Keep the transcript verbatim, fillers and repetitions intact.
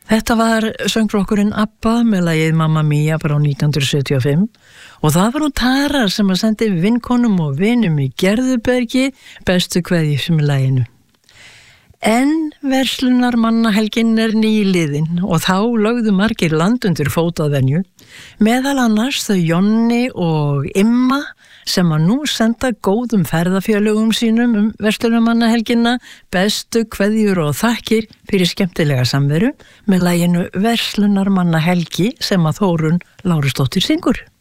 Þetta var söngflokkurinn ABBA með lagið Mamma Mia frá nítján hundruð sjötíu og fimm og það var hún Tara sem að sendi vinkonum og vinum í Gerðubergi bestu kveðjur sem í laginu. En verslunarmannahelgin er nýliðin og þá lögðu margir land undir fótaðvenju, meðal annars þau Jonni og Imma sem að nú senda góðum ferðafélögum sínum um verslunarmannahelgina bestu kveðjur og þakkir fyrir skemmtilega samveru með laginu Verslunarmannahelgi sem að Þórunn Lárusdóttir syngur.